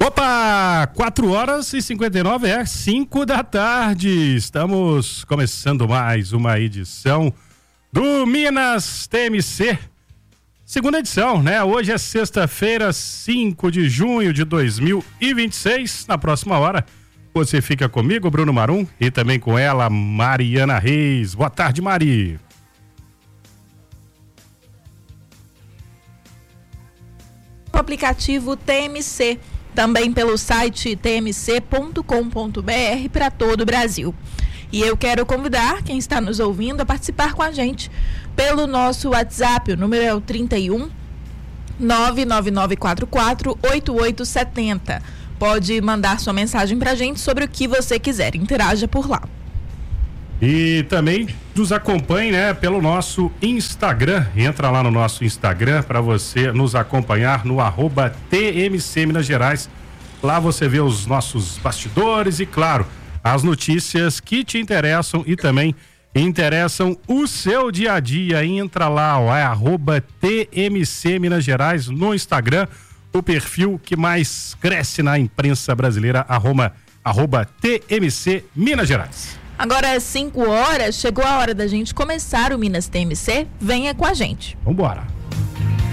Opa, 4h59, 5 da tarde. Estamos começando mais uma edição do Minas TMC. Segunda edição, né? Hoje é sexta-feira, 5 de junho de 2026. Na próxima hora, você fica comigo, Bruno Marum, e também com ela, Mariana Reis. Boa tarde, Mari. O aplicativo TMC, também pelo site tmc.com.br para todo o Brasil. E eu quero convidar quem está nos ouvindo a participar com a gente pelo nosso WhatsApp. O número é o 31 99944 8870. Pode mandar sua mensagem para a gente sobre o que você quiser. Interaja por lá. E também nos acompanhe, né, pelo nosso Instagram. Entra lá no nosso Instagram para você nos acompanhar no @TMC Minas Gerais. Lá você vê os nossos bastidores e, claro, as notícias que te interessam e também interessam o seu dia a dia. Entra lá, ó, é @TMC Minas Gerais no Instagram, o perfil que mais cresce na imprensa brasileira, @TMC Minas Gerais. Agora às 5 horas, chegou a hora da gente começar o Minas TMC. Venha com a gente. Vambora.